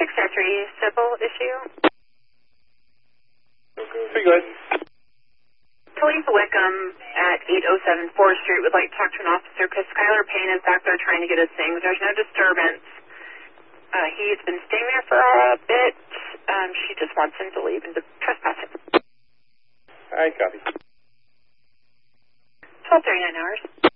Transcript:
603, civil issue. Okay, go ahead. Police Wickham at 807 4th Street would like to talk to an officer because Skylar Payne is back there trying to get his things. There's no disturbance. He's been staying there for a bit. She just wants him to leave and to trespass him. All right, copy. 12:39 hours.